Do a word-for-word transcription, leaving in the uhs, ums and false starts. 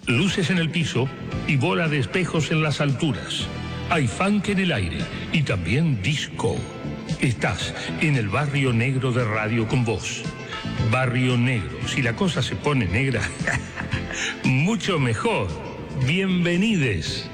Luces en el piso y bola de espejos en las alturas. Hay funk en el aire y también disco. Estás en el Barrio Negro de Radio con Voz. Barrio Negro, si la cosa se pone negra, mucho mejor. Bienvenides.